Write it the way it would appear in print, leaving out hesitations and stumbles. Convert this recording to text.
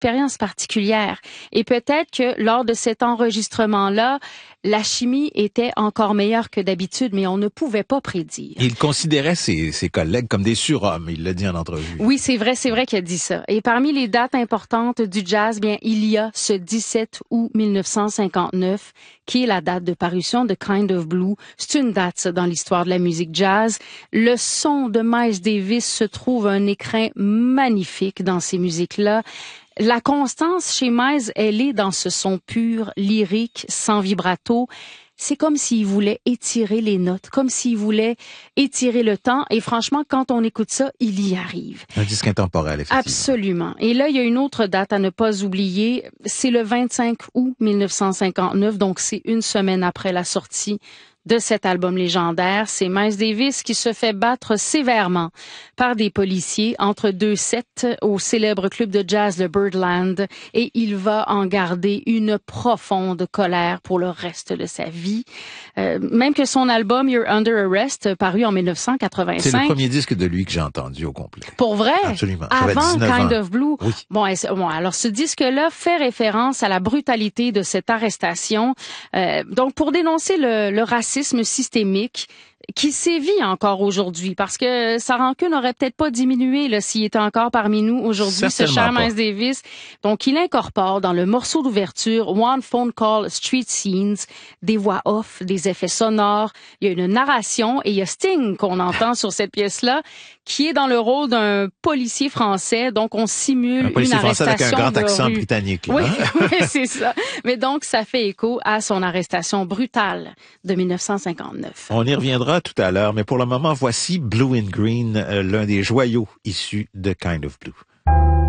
expérience particulière. Et peut-être que lors de cet enregistrement-là, la chimie était encore meilleure que d'habitude, mais on ne pouvait pas prédire. Il considérait ses collègues comme des surhommes, il l'a dit en entrevue. Oui, c'est vrai qu'il a dit ça. Et parmi les dates importantes du jazz, bien, il y a ce 17 août 1959, qui est la date de parution de Kind of Blue. C'est une date, ça, dans l'histoire de la musique jazz. Le son de Miles Davis se trouve un écrin magnifique dans ces musiques-là. La constance chez Miles, elle est dans ce son pur, lyrique, sans vibrato. C'est comme s'il voulait étirer les notes, comme s'il voulait étirer le temps. Et franchement, quand on écoute ça, il y arrive. Un disque intemporel, effectivement. Absolument. Et là, il y a une autre date à ne pas oublier. C'est le 25 août 1959, donc c'est une semaine après la sortie de cet album légendaire. C'est Miles Davis qui se fait battre sévèrement par des policiers entre deux sets au célèbre club de jazz le Birdland, et il va en garder une profonde colère pour le reste de sa vie. Même que son album You're Under Arrest, paru en 1985. C'est le premier disque de lui que j'ai entendu au complet. Pour vrai? Absolument. Avant Kind of Blue? Oui. Bon, alors ce disque-là fait référence à la brutalité de cette arrestation. Donc, pour dénoncer le racisme systémique qui sévit encore aujourd'hui, parce que sa rancune n'aurait peut-être pas diminué là, s'il était encore parmi nous aujourd'hui, ce cher Miles Davis. Donc, il incorpore dans le morceau d'ouverture One Phone Call Street Scenes des voix off, des effets sonores, il y a une narration et il y a Sting qu'on entend sur cette pièce-là, qui est dans le rôle d'un policier français. Donc, on simule une arrestation avec un grand accent rue. britannique. Là, oui, hein? oui, c'est ça. Mais donc, ça fait écho à son arrestation brutale de 1959. On y reviendra tout à l'heure, mais pour le moment, voici Blue and Green, l'un des joyaux issus de Kind of Blue.